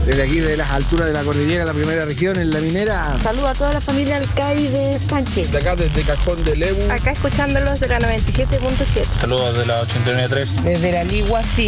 desde aquí de las alturas de la cordillera, la primera región, en La Minera. Saludos a toda la familia Alcai de Sánchez. De acá desde Cajón de Lebu. Acá escuchándolos de la 97.7. Saludos de la 89.3. Desde la Ligua, sí.